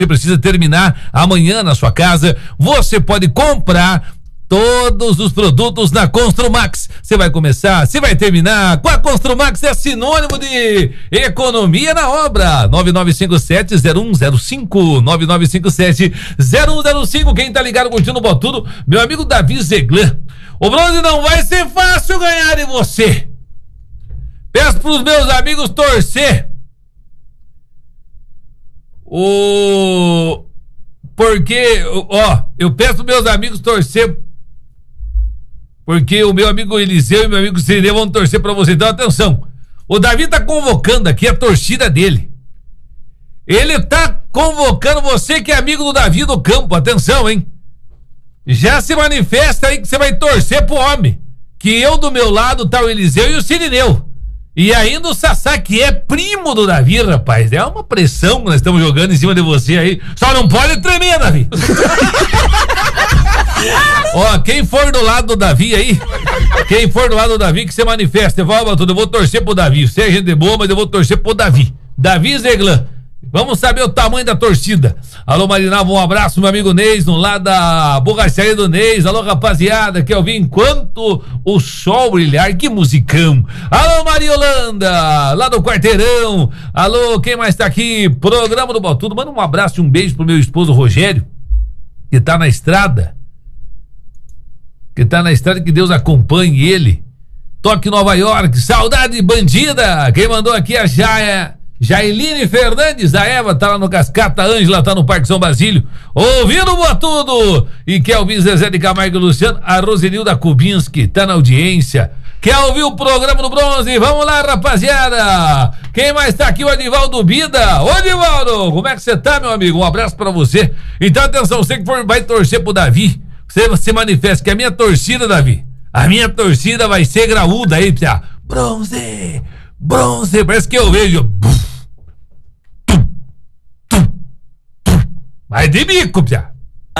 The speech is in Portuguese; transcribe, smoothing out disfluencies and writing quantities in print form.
Você precisa terminar amanhã na sua casa. Você pode comprar todos os produtos na Construmax. Você vai começar, você vai terminar. Com a Construmax é sinônimo de economia na obra. 9957-0105. 9957-0105. Quem tá ligado curtindo o Botudo, meu amigo Davi Zeglan. O Bronze, não vai ser fácil ganhar de você. Peço pros meus amigos torcer. Porque, eu peço pros meus amigos torcer, porque o meu amigo Eliseu e meu amigo Cirineu vão torcer pra você. Então, atenção, o Davi tá convocando aqui a torcida dele. Ele tá convocando você que é amigo do Davi do campo. Atenção, hein? Já se manifesta aí que você vai torcer pro homem. Que eu do meu lado tá o Eliseu e o Cirineu. E ainda o Sassá, que é primo do Davi, rapaz. É uma pressão que nós estamos jogando em cima de você aí. Só não pode tremer, Davi. Quem for do lado do Davi aí, que se manifesta, eu vou torcer pro Davi. Você é gente boa, mas eu vou torcer pro Davi. Davi Zeglan. Vamos saber o tamanho da torcida. Alô, Marinalva, um abraço, meu amigo Neis, no lado da borracharia do Neis. Alô, rapaziada, que eu vi enquanto o sol brilhar. Que musicão. Alô, Mariolanda, lá do Quarteirão. Alô, quem mais tá aqui? Programa do Botudo. Manda um abraço e um beijo pro meu esposo Rogério, que tá na estrada. Que Deus acompanhe ele. Toque Nova York, saudade bandida. Quem mandou aqui é a Jailine Fernandes, a Eva tá lá no Cascata, a Ângela tá no Parque São Basílio, ouvindo o Botudo. E quer ouvir Zezé de Camargo e Luciano? A Rosenilda Kubinski tá na audiência. Quer ouvir o programa do Bronze? Vamos lá, rapaziada. Quem mais tá aqui? O Adivaldo Bida. Ô, Adivaldo, como é que você tá, meu amigo? Um abraço pra você. Então, atenção, você que vai torcer pro Davi, você se manifesta, que a minha torcida, Davi, a minha torcida vai ser graúda aí, pia. Bronze, parece que eu vejo. Vai de bico, pia.